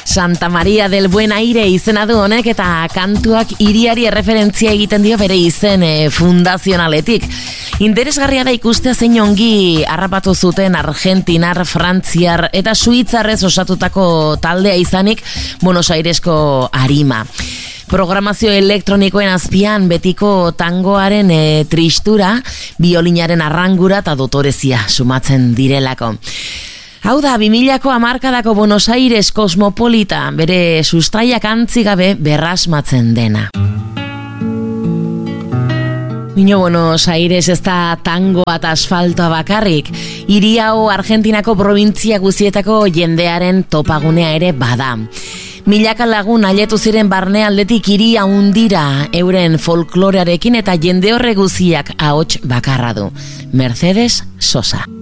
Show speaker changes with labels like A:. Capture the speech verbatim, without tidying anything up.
A: Santa Maria del Buen Aire izena du honek eta kantuak hiriari erreferentzia egiten dio bere izen e, fundazionaletik. Interesgarria da ikustea zein ongi harrapatu zuten argentinar, frantziar eta suitzarrez osatutako taldea izanik Buenos Airesko Arima. Programazio elektronikoen azpian betiko tangoaren e, tristura, biolinaren arrangura eta dotorezia sumatzen direlako. Hau da, bimilako hamarkadako Buenos Aires kosmopolita, bere sustraiak antzigabe berrasmatzen dena. Mino Buenos Aires ez da tangoa eta asfaltoa bakarrik, hiri hau Argentinako probintzia guzietako jendearen topagunea ere bada. Milaka lagun ailetu ziren barnealdetik hiri handira euren folklorearekin eta jende horre guziak ahots bakarra du. Mercedes Sosa.